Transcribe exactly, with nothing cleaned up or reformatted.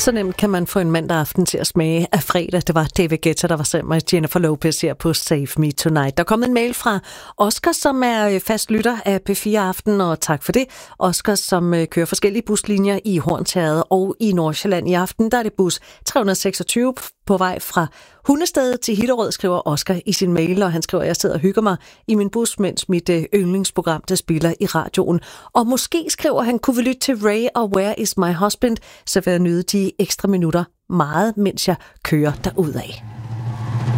Så nemt kan man få en mandag aften til at smage af fredag. Det var David Guetta, der var sammen med Jennifer Lopez her på Save Me Tonight. Der kom en mail fra Oscar, som er fast lytter af P fire Aften, og tak for det. Oscar, som kører forskellige buslinjer i Hornsherred og i Nordsjælland i aften. Der er det bus tre hundrede og seksogtyve på vej fra Hundested til Hillerød, skriver Oscar i sin mail, og han skriver, at jeg sidder og hygger mig i min bus, mens mit yndlingsprogram, der spiller i radioen. Og måske skriver han, kunne vi lytte til Ray og Where Is My Husband, så vil jeg nyde de ekstra minutter meget, mens jeg kører derudad.